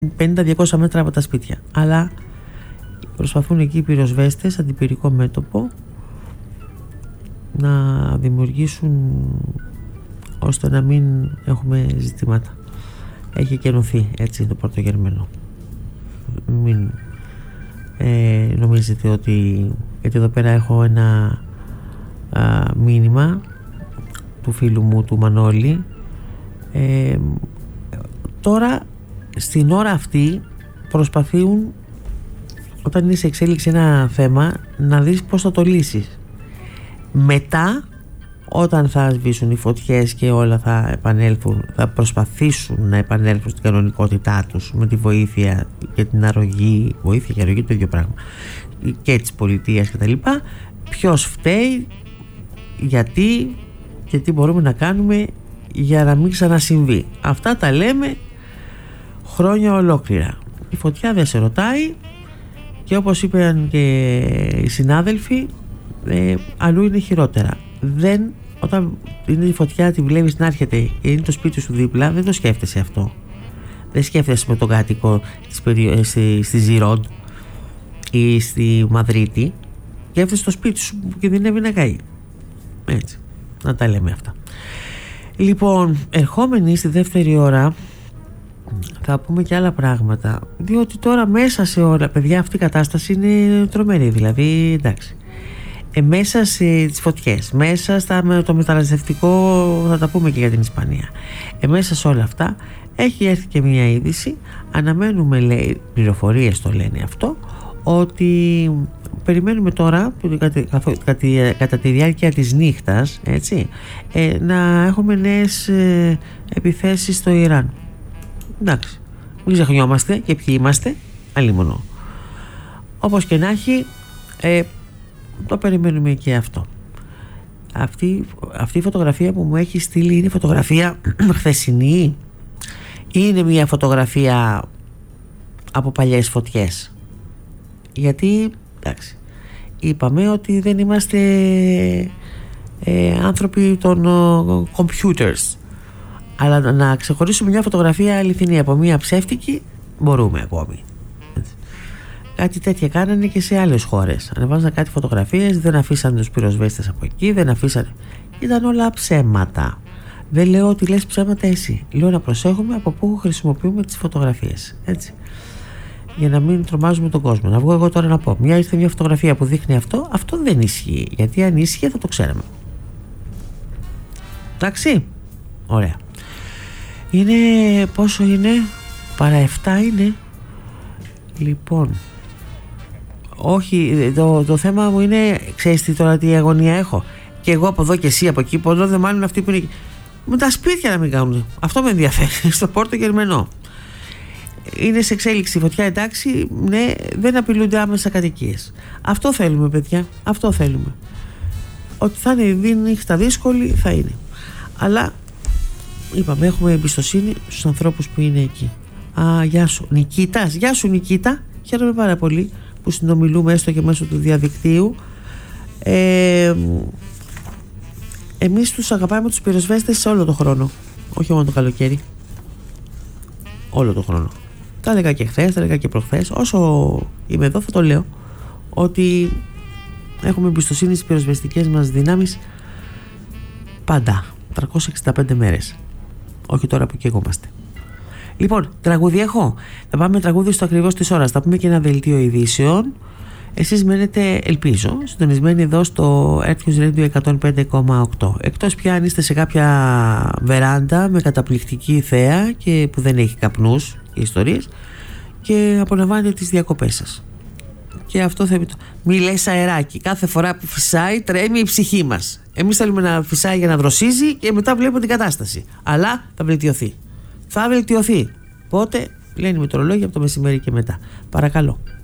50-200 μέτρα από τα σπίτια. Αλλά προσπαθούν εκεί οι πυροσβέστες, αντιπυρικό μέτωπο, να δημιουργήσουν ώστε να μην έχουμε ζητήματα. Έχει κενωθεί έτσι το πρωτογερμένο. Μην νομίζετε ότι... Γιατί εδώ πέρα έχω ένα μήνυμα του φίλου μου του Μανώλη. Τώρα στην ώρα αυτή προσπαθούν, όταν είναι σε εξέλιξη ένα θέμα, να δεις πώς θα το λύσεις. Μετά, όταν θα σβήσουν οι φωτιές και όλα θα επανέλθουν, θα προσπαθήσουν να επανέλθουν στην κανονικότητά τους με τη βοήθεια και την αρρωγή, βοήθεια και αρρωγή το ίδιο πράγμα, και της πολιτείας και τα λοιπά, ποιος φταίει, γιατί και τι μπορούμε να κάνουμε για να μην ξανασυμβεί. Αυτά τα λέμε χρόνια ολόκληρα. Η φωτιά δεν σε ρωτάει και όπως είπαν και οι συνάδελφοι, αλλού είναι χειρότερα. Όταν είναι η φωτιά, τη βλέπεις να έρχεται και είναι το σπίτι σου δίπλα, δεν το σκέφτεσαι αυτό. Δεν σκέφτεσαι με τον κάτοικο στη Ζιρόντ ή στη Μαδρίτη, σκέφτεσαι το σπίτι σου που κινδυνεύει να καεί. Έτσι, να τα λέμε αυτά. Λοιπόν, ερχόμενοι στη δεύτερη ώρα θα πούμε και άλλα πράγματα, διότι τώρα μέσα σε όλα, παιδιά, αυτή η κατάσταση είναι τρομερή. Δηλαδή, εντάξει, μέσα στις φωτιές, μέσα το μεταναστευτικό, θα τα πούμε και για την Ισπανία, μέσα σε όλα αυτά έχει έρθει και μια είδηση. Αναμένουμε, λέει, πληροφορίες το λένε αυτό, ότι περιμένουμε τώρα κατά τη διάρκεια της νύχτας, έτσι, να έχουμε νέες επιθέσεις στο Ιράν. Εντάξει, μην ξεχνιόμαστε και ποιοι είμαστε, αλίμονο. Όπως και να έχει, το περιμένουμε και αυτό. Αυτή η φωτογραφία που μου έχει στείλει είναι φωτογραφία χθεσινή ή είναι μια φωτογραφία από παλιές φωτιές? Γιατί, εντάξει, είπαμε ότι δεν είμαστε άνθρωποι των computers, αλλά να ξεχωρίσουμε μια φωτογραφία αληθινή από μια ψεύτικη μπορούμε ακόμη. Κάτι τέτοια κάνανε και σε άλλες χώρες. Ανεβάζαν κάτι φωτογραφίες, δεν αφήσαν τους πυροσβέστες από εκεί, δεν αφήσαν. Ήταν όλα ψέματα. Δεν λέω ότι λες ψέματα εσύ. Λέω να προσέχουμε από πού χρησιμοποιούμε τις φωτογραφίες. Έτσι. Για να μην τρομάζουμε τον κόσμο. Να βγω εγώ τώρα να πω: ήρθε μια φωτογραφία που δείχνει αυτό, αυτό δεν ισχύει. Γιατί αν ίσχυε θα το ξέραμε. Εντάξει. Ωραία. Είναι. Πόσο είναι? Παρά 7 είναι. Λοιπόν. Όχι, το θέμα μου είναι, ξέρεις τι τώρα, τι αγωνία έχω. Και εγώ από εδώ και εσύ από εκεί, πολλοί δεν μάλλον αυτοί που είναι. Με τα σπίτια να μην κάνουν. Αυτό με ενδιαφέρει. Στο Πόρτο Γερμενό. Είναι σε εξέλιξη η φωτιά, εντάξει, ναι, δεν απειλούνται άμεσα κατοικίες. Αυτό θέλουμε, παιδιά. Αυτό θέλουμε. Ότι θα είναι η νύχτα δύσκολη, θα είναι. Αλλά είπαμε, έχουμε εμπιστοσύνη στους ανθρώπους που είναι εκεί. Γεια σου, Νικήτας. Γεια σου, Νικήτα. Χαίρομαι πάρα πολύ που συνομιλούμε έστω και μέσω του διαδικτύου. Εμείς τους αγαπάμε τους πυροσβέστες σε όλο το χρόνο, όχι μόνο το καλοκαίρι. Όλο το χρόνο. Τα έλεγα και χθες, τα έλεγα και προχθές. Όσο είμαι εδώ θα το λέω, ότι έχουμε εμπιστοσύνη στις πυροσβεστικές μας δυνάμεις πάντα, 365 μέρες. Όχι τώρα που καίγομαστε. Λοιπόν, τραγούδι έχω. Θα πάμε τραγούδι στο ακριβώς της ώρας. Θα πούμε και ένα δελτίο ειδήσεων. Εσείς μένετε, ελπίζω, συντονισμένοι εδώ στο Earth News Radio 105,8. Εκτός πια αν είστε σε κάποια βεράντα με καταπληκτική θέα και που δεν έχει καπνούς και ιστορίες και απολαμβάνετε τις διακοπές σας. Και αυτό θα μη λες αεράκι. Κάθε φορά που φυσάει τρέμει η ψυχή μας. Εμείς θέλουμε να φυσάει για να δροσίζει και μετά βλέπουμε την κατάσταση. Αλλά θα βελτιωθεί. Θα βελτιωθεί. Πότε? Λένε οι μετεωρολόγοι από το μεσημέρι και μετά. Παρακαλώ.